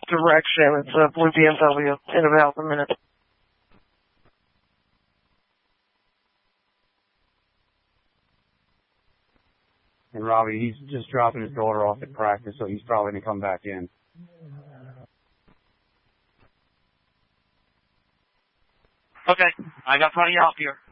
direction. It's a blue BMW in about a minute. And Robbie, he's just dropping his daughter off at practice, so he's probably going to come back in. Okay, I got plenty of help here.